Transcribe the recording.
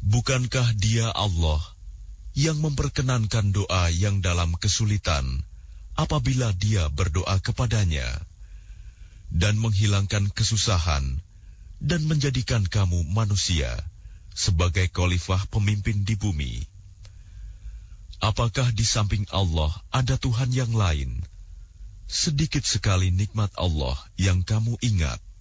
Bukankah Dia Allah yang memperkenankan doa yang dalam kesulitan apabila Dia berdoa kepadanya, dan menghilangkan kesusahan, dan menjadikan kamu manusia sebagai khalifah pemimpin di bumi? Apakah di samping Allah ada Tuhan yang lain? Sedikit sekali nikmat Allah yang kamu ingat.